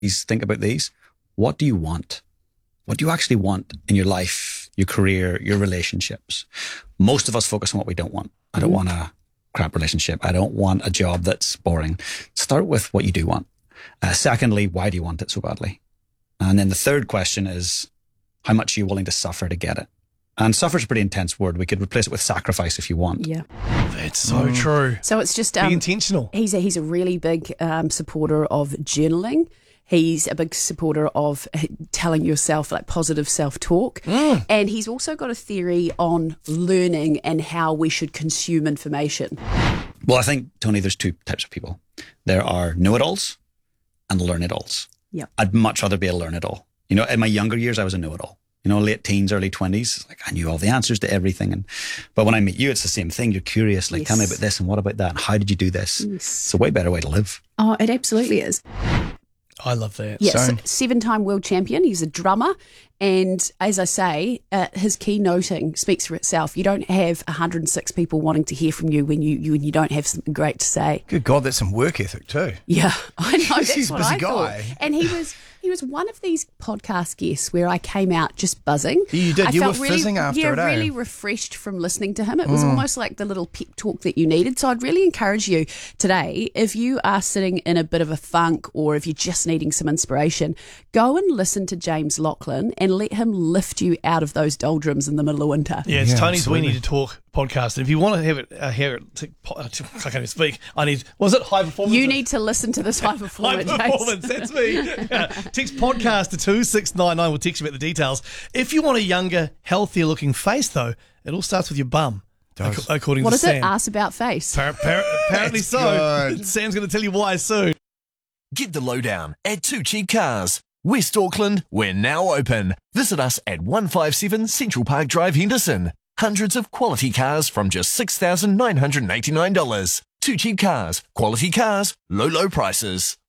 Please think about these. What do you want? What do you actually want in your life, your career, your relationships? Most of us focus on what we don't want. I don't want a crap relationship. I don't want a job that's boring. Start with what you do want. Secondly, why do you want it so badly? And then the third question is, how much are you willing to suffer to get it? And suffer is a pretty intense word. We could replace it with sacrifice if you want. Yeah. That's so true. So it's just Be intentional. He's a really big supporter of journaling. He's a big supporter of telling yourself like positive self-talk. And he's also got a theory on learning and how we should consume information. Well, I think, Tony, there's two types of people. There are know-it-alls and learn-it-alls. Yeah. I'd much rather be a learn-it-all. You know, in my younger years, I was a know-it-all. You know, late teens, early 20s, like I knew all the answers to everything. But when I meet you, it's the same thing. You're curious, like, tell me about this and what about that and how did you do this? Yes. It's a way better way to live. Oh, it absolutely is. I love that. Yes, 7-time world champion. He's a drummer. And as I say, his keynoting speaks for itself. You don't have 106 people wanting to hear from you when you don't have something great to say. Good God, that's some work ethic too. Yeah, I know. That's He's a what busy I thought. guy. And he was one of these podcast guests where I came out just buzzing. You did. I You felt were fizzing after yeah, it, eh? really refreshed from listening to him. It was almost like the little pep talk that you needed. So I'd really encourage you today, if you are sitting in a bit of a funk or if you're just needing some inspiration, go and listen to James Laughlin and let him lift you out of those doldrums in the middle of winter. Yeah, it's Tony's absolutely. We Need to Talk podcast. And if you want to have it, I can't even speak. Was it high performance? You need to listen to this high performance. High performance, that's me. Text podcast to 2699. We'll text you about the details. If you want a younger, healthier looking face, though, it all starts with your bum. According What to is Sam. it? Ask about face. Apparently That's so. good. Sam's going to tell you why soon. Get the lowdown at Two Cheap Cars. West Auckland, we're now open. Visit us at 157 Central Park Drive, Henderson. Hundreds of quality cars from just $6,989. Two Cheap Cars. Quality cars, low prices.